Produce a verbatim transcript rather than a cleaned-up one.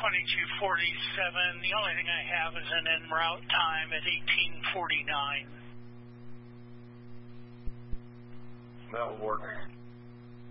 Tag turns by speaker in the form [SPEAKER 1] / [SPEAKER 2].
[SPEAKER 1] twenty-two forty-seven. The only thing I have is an en route time at eighteen forty-nine.
[SPEAKER 2] That will work.